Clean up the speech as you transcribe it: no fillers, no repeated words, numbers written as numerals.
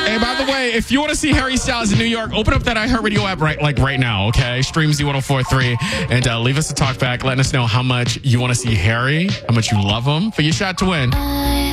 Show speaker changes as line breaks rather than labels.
Hey, by the way, if you want to see Harry Styles in New York, open up that iHeartRadio app right now, okay? Stream Z1043 and leave us a talk back letting us know how much you want to see Harry, how much you love him, for your shot to win.